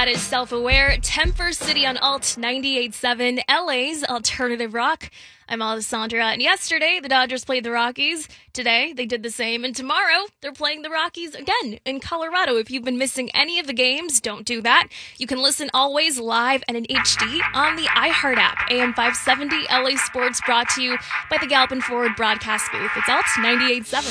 That is Self-Aware, Temper City on Alt 98.7, LA's alternative rock. I'm Alessandra, and yesterday the Dodgers played the Rockies. Today they did the same, and tomorrow they're playing the Rockies again in Colorado. If you've been missing any of the games, don't do that. You can listen always live and in HD on the iHeart app. AM 570 LA Sports brought to you by the Galpin Forward broadcast booth. It's Alt 98.7.